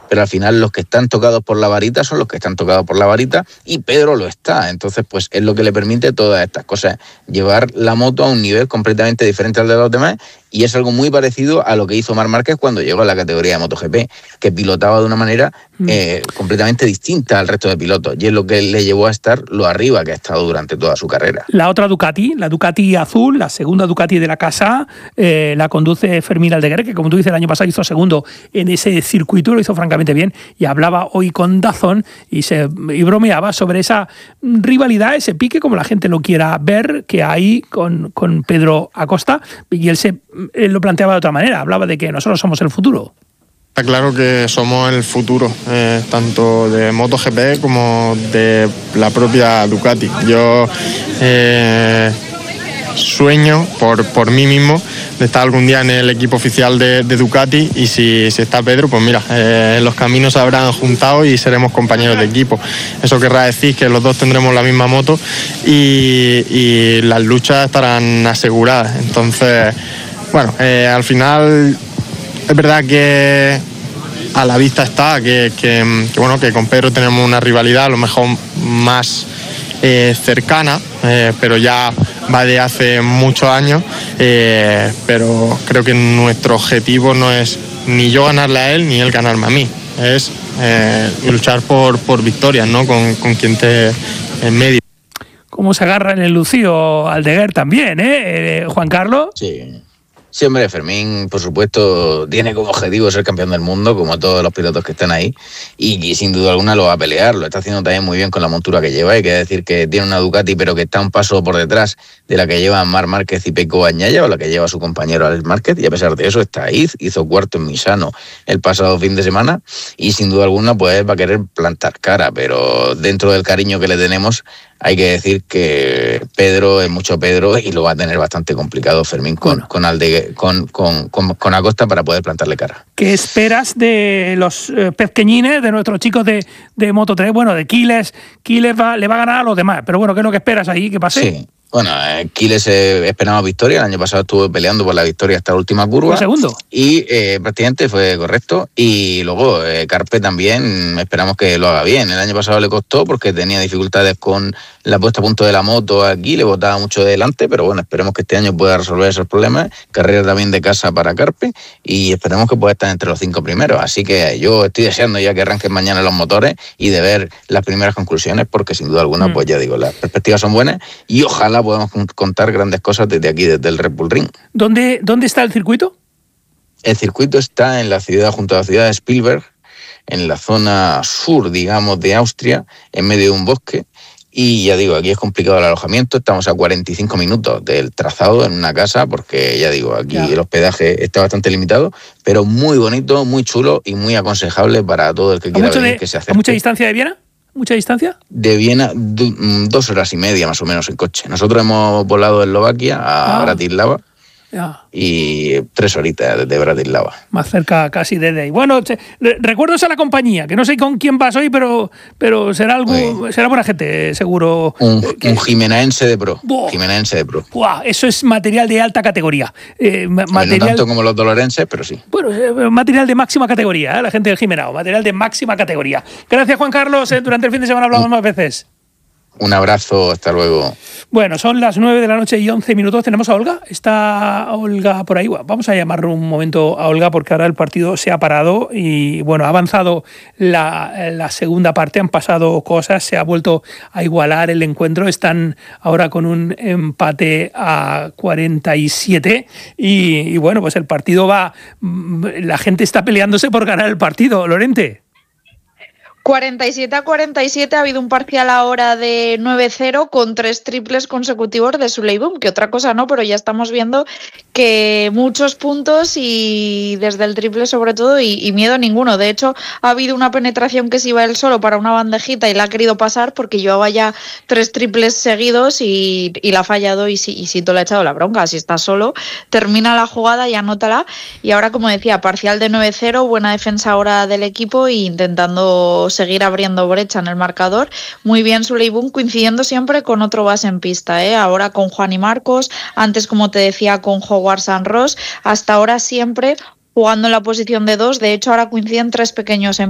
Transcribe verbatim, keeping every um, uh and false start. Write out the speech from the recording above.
pero al final los que están tocados por la varita son los que están tocados por la varita, y Pedro lo está. Entonces, pues es lo que le permite todas estas cosas, llevar la moto a un nivel completamente diferente al de los demás, y es algo muy parecido a lo que hizo Marc Márquez cuando llegó a la categoría de MotoGP, que pilotaba de una manera eh, completamente distinta al resto de pilotos, y es lo que le llevó a estar lo arriba que ha estado durante toda su carrera. La otra Ducati, la Ducati azul, la segunda Ducati de la casa, eh, la conduce Fermín Aldeguer, que como tú dices, el año pasado hizo segundo en ese circuito, lo hizo francamente bien, y hablaba hoy con Dazón y, se, y bromeaba sobre esa rivalidad, ese pique, como la gente lo quiera ver, que hay con, con Pedro Acosta, y él se él lo planteaba de otra manera, hablaba de que nosotros somos el futuro. Está claro que somos el futuro, eh, tanto de MotoGP como de la propia Ducati. Yo eh, sueño por, por mí mismo de estar algún día en el equipo oficial de, de Ducati, y si, si está Pedro, pues mira, eh, los caminos se habrán juntado y seremos compañeros de equipo. Eso querrá decir que los dos tendremos la misma moto y, y las luchas estarán aseguradas. Entonces, bueno, eh, al final es verdad que a la vista está que, que, que, bueno, que con Pedro tenemos una rivalidad a lo mejor más eh, cercana, eh, pero ya va de hace muchos años, eh, pero creo que nuestro objetivo no es ni yo ganarle a él ni él ganarme a mí, es eh, luchar por, por victorias, ¿no? con, con quien esté en medio. ¿Cómo se agarra en el Lucío Aldeguer también, eh, eh Juan Carlos? Sí. Sí, hombre, Fermín, por supuesto, tiene como objetivo ser campeón del mundo, como todos los pilotos que están ahí, y, y sin duda alguna lo va a pelear. Lo está haciendo también muy bien con la montura que lleva. Hay que decir que tiene una Ducati, pero que está un paso por detrás de la que llevan Marc Márquez y Pecco Bagnaia, o la que lleva su compañero Alex Márquez, y a pesar de eso está ahí, hizo cuarto en Misano el pasado fin de semana, y sin duda alguna pues va a querer plantar cara, pero dentro del cariño que le tenemos, hay que decir que Pedro es mucho Pedro, y lo va a tener bastante complicado Fermín con, bueno. con, Alde, con, con, con, con Acosta para poder plantarle cara. ¿Qué esperas de los eh, pequeñines, de nuestros chicos de, de Moto tres? Bueno, de Quiles, Quiles va, le va a ganar a los demás, pero bueno, ¿qué es lo que esperas ahí? ¿Qué pase? Sí. Bueno, eh, Quiles eh, esperaba victoria. El año pasado estuvo peleando por la victoria hasta la última curva. ¿Fue segundo? Y eh, prácticamente fue correcto. Y luego eh, Carpe también esperamos que lo haga bien. El año pasado le costó porque tenía dificultades con la puesta a punto de la moto aquí, le botaba mucho de delante, pero bueno, esperemos que este año pueda resolver esos problemas. Carrera también de casa para Carpe, y esperemos que pueda estar entre los cinco primeros. Así que yo estoy deseando ya que arranquen mañana los motores y de ver las primeras conclusiones, porque sin duda alguna, mm. pues ya digo, las perspectivas son buenas y ojalá podamos contar grandes cosas desde aquí, desde el Red Bull Ring. ¿Dónde, dónde está el circuito? El circuito está en la ciudad, junto a la ciudad de Spielberg, en la zona sur, digamos, de Austria, en medio de un bosque. Y ya digo, aquí es complicado el alojamiento, estamos a cuarenta y cinco minutos del trazado en una casa, porque ya digo, aquí ya. el hospedaje está bastante limitado, pero muy bonito, muy chulo y muy aconsejable para todo el que quiera venir, de, que se acerque. ¿A mucha distancia de Viena? ¿Mucha distancia? De Viena, dos horas y media más o menos en coche. Nosotros hemos volado de Eslovaquia a ah. Bratislava. Ya. Y tres horitas desde Bratislava. Más cerca casi desde ahí. Bueno, recuerdos a la compañía, que no sé con quién vas hoy, pero, pero será algo, sí. será buena gente, seguro. Un, un jimenaense de pro. Buah. Jimenaense de pro. Buah, eso es material de alta categoría. Eh, material, no tanto como los dolorenses, pero sí. Bueno, eh, material de máxima categoría, ¿eh? La gente del Jimenao, material de máxima categoría. Gracias, Juan Carlos. Eh, durante el fin de semana hablamos mm. más veces. Un abrazo, hasta luego. Bueno, son las nueve de la noche y once minutos. ¿Tenemos a Olga? ¿Está Olga por ahí? Bueno, vamos a llamar un momento a Olga, porque ahora el partido se ha parado y, bueno, ha avanzado la, la segunda parte, han pasado cosas, se ha vuelto a igualar el encuentro. Están ahora con un empate a cuarenta y siete y, y bueno, pues el partido va... La gente está peleándose por ganar el partido, Lorente. cuarenta y siete a cuarenta y siete, ha habido un parcial ahora de nueve cero con tres triples consecutivos de Suleiboum, que otra cosa no, pero ya estamos viendo que muchos puntos y desde el triple sobre todo y, y miedo ninguno. De hecho, ha habido una penetración que se iba él solo para una bandejita y la ha querido pasar porque llevaba ya tres triples seguidos y, y la ha fallado y, y Sito le ha echado la bronca. Si está solo, termina la jugada y anótala. Y ahora, como decía, parcial de nueve cero, buena defensa ahora del equipo e intentando seguir abriendo brecha en el marcador. Muy bien Suleiboum, coincidiendo siempre con otro base en pista, ¿eh? Ahora con Juan y Marcos, antes, como te decía, con Howard San Ross, hasta ahora siempre jugando en la posición de dos. De hecho, ahora coinciden tres pequeños en